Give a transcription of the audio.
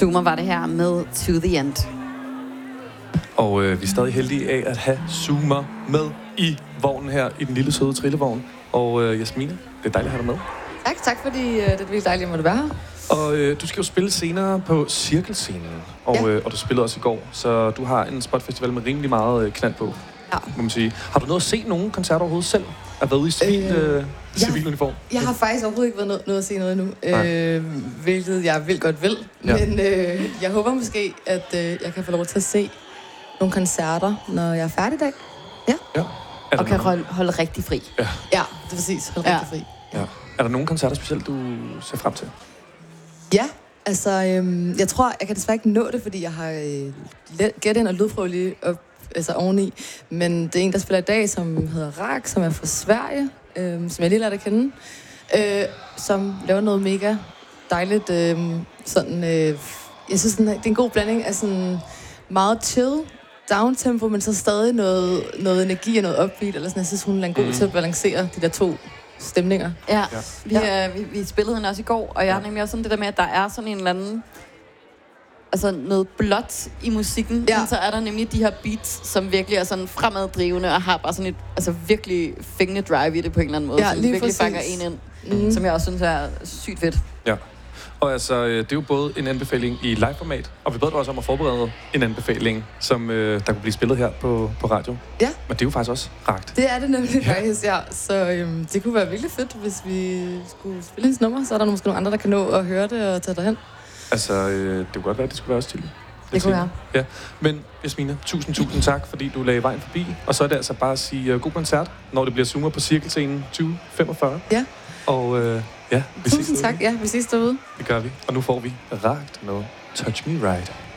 Zoomer var det her med To The End. Og vi er stadig heldige af at have Zoomer med i vognen her, i den lille søde trillevogn. Og Jasmine, det er dejligt at have dig med. Tak fordi det er virkelig dejligt, at måtte være her. Og du skal jo spille senere på Cirkelscenen, og du spillede også i går, så du har en spotfestival med rimelig meget knald på, må man sige. Har du nået at se nogle koncerter overhovedet selv? Har været ude i civil uniform? Jeg har faktisk overhovedet ikke været nået at se noget endnu, hvilket jeg vil godt vil. Ja. Men jeg håber måske, at jeg kan få lov til at se nogle koncerter, når jeg er færdig i dag. Ja. Og kan holde rigtig fri. Ja, det er præcis. Holde rigtig fri. Ja. Er der nogle koncerter specielt, du ser frem til? Ja, altså, jeg tror, jeg kan desværre ikke nå det, fordi jeg har Get In og lydprøve lige op, altså oveni. Men det er en, der spiller i dag, som hedder Rak, som er fra Sverige, som jeg lige lærte at kende, som laver noget mega dejligt. Jeg synes, det er en god blanding af sådan meget chill, downtempo, men så stadig noget energi og noget upbeat, eller sådan. Jeg synes, hun er god til at balancere de der to stemninger. Ja, vi spillede hende også i går, og jeg har nemlig også sådan det der med, at der er sådan en eller anden, altså noget blåt i musikken, men så er der nemlig de her beats, som virkelig er sådan fremaddrivende, og har bare sådan et virkelig fængende drive i det på en eller anden måde, som virkelig fanger en ind, som jeg også synes er sygt fedt. Ja. Og altså, det er jo både en anbefaling i live-format, og vi bad dig også om at forberede en anbefaling, som der kunne blive spillet her på radio. Ja. Men det er jo faktisk også rakt. Det er det nemlig faktisk, ja. Så det kunne være virkelig fedt, hvis vi skulle spille hendes nummer. Så er der måske nogle andre, der kan nå at høre det og tage derhen. Altså, det kunne godt være, at det skulle være også til. Det kunne være. Ja. Men Jasmine, tusind tak, fordi du lagde vejen forbi. Og så er det altså bare at sige god koncert, når det bliver Zoomer på Cirkelscenen 2045. Ja. Og vi ses tak. Ja, vi ses derude. Det gør vi. Og nu får vi rakt med Touch Me Right.